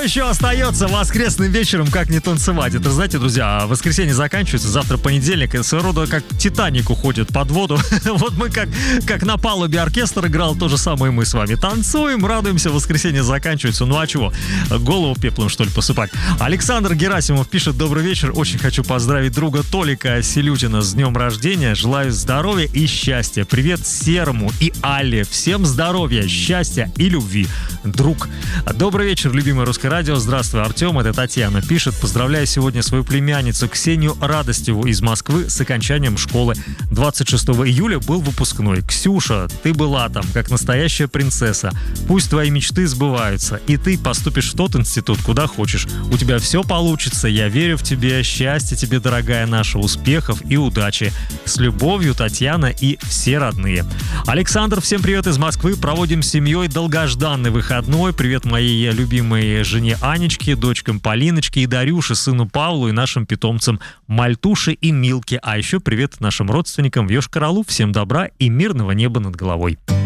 еще остается воскресным вечером, как не танцевать? Это, знаете, друзья, воскресенье заканчивается, завтра понедельник, и своего рода как Титаник уходит под воду. Вот мы как на палубе оркестр играл, то же самое мы с вами. Танцуем, радуемся, воскресенье заканчивается. Ну а чего? Голову пеплом, что ли, посыпать? Александр Герасимов пишет: добрый вечер, очень хочу поздравить друга Толика Селютина с днем рождения. Желаю здоровья и счастья. Привет Серому и Алле. Всем здоровья, счастья и любви. Друг. Добрый вечер, любимое Русское радио. Здравствуй, Артем. Это Татьяна пишет: поздравляю сегодня свою племянницу Ксению Радостеву из Москвы с окончанием школы. 26 июля был выпускной. Ксюша, ты была там, как настоящая принцесса. Пусть твои мечты сбываются, и ты поступишь в тот институт, куда хочешь. У тебя все получится, я верю в тебя. Счастья тебе, дорогая наша, успехов и удачи. С любовью, Татьяна и все родные. Александр, всем привет из Москвы. Проводим с семьей долгожданный выходной. Привет моей любимой жене Анечке, дочкам Полиночке и Дарюше, сыну Павлу и нашим питомцам Мальтуше и Милке. А еще привет нашим родственникам в Йошкар-Олу. Всем добра и мирного неба над головой.